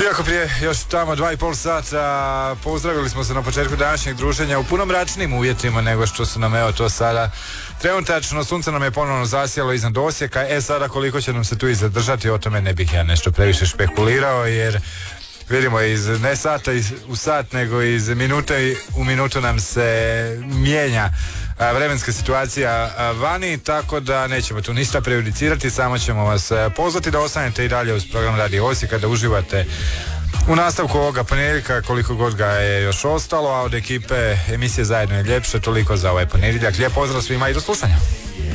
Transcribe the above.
Iako prije još tamo 2,5 sata pozdravili smo se na početku današnjeg druženja u puno mračnim uvjetima nego što su nam evo to sada trenutačno. Sunce nam je ponovno zasjelo iznad Osijeka. Sada koliko će nam se tu i zadržati, o tome ne bih ja nešto previše špekulirao, jer vidimo iz ne sata u sat, nego iz minute u minutu nam se mijenja vremenska situacija vani, tako da nećemo tu ništa prejudicirati, samo ćemo vas pozvati da ostanete i dalje uz program Radio Osijeka, da uživate u nastavku ovoga ponedjeljka koliko god ga je još ostalo, a od ekipe emisije Zajedno je ljepše toliko za ovaj ponedjeljak. Lijep pozdrav svima i do slušanja.